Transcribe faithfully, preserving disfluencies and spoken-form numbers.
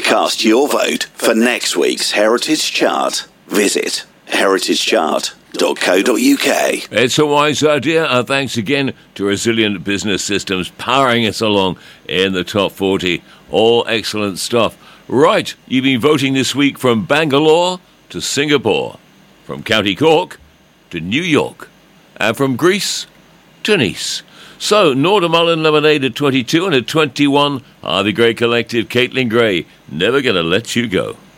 Cast your vote for next week's Heritage Chart. Visit heritage chart dot co dot uk. It's a wise idea, and thanks again to Resilient Business Systems powering us along in the top forty. All excellent stuff. Right, you've been voting this week from Bangalore to Singapore, from County Cork to New York, and from Greece to Nice. So, Norda Mullen Lemonade at twenty-two, and at twenty-one, Harvey Gray Collective, Caitlin Gray, Never Gonna Let You Go.